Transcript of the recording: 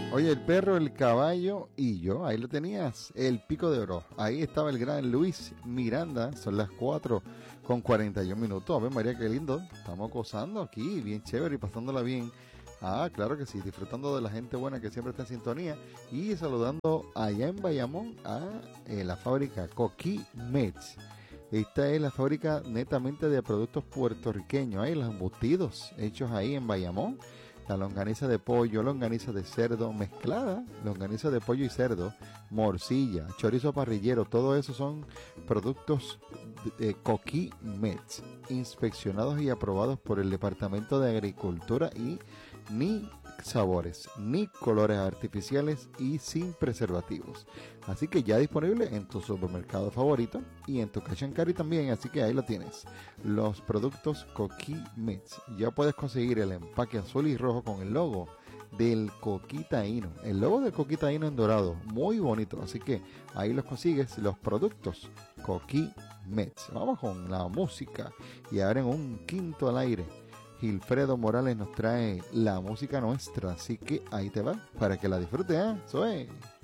Oye, el perro, el caballo y yo, ahí lo tenías, el pico de oro. Ahí estaba el gran Luis Miranda, son las 4:41. A ver, María, qué lindo. Estamos gozando aquí, bien chévere y pasándola bien. Ah, claro que sí, disfrutando de la gente buena que siempre está en sintonía y saludando allá en Bayamón a la fábrica Coquí Mets. Esta es la fábrica netamente de productos puertorriqueños. Hay los embutidos hechos ahí en Bayamón. La longaniza de pollo, longaniza de cerdo mezclada, longaniza de pollo y cerdo, morcilla, chorizo parrillero, todo eso son productos de Coquí Mets, inspeccionados y aprobados por el Departamento de Agricultura y ni sabores, ni colores artificiales y sin preservativos. Así que ya disponible en tu supermercado favorito y en tu cash and carry también, así que ahí lo tienes. Los productos Coquí Mets. Ya puedes conseguir el empaque azul y rojo con el logo del Coquí Taíno. El logo del Coquí Taíno en dorado, muy bonito, así que ahí los consigues, los productos Coquí Mets. Vamos con la música y ahora en un quinto al aire. Gilfredo Morales nos trae la música nuestra, así que ahí te va, para que la disfrutes, ¿eh? Eso es.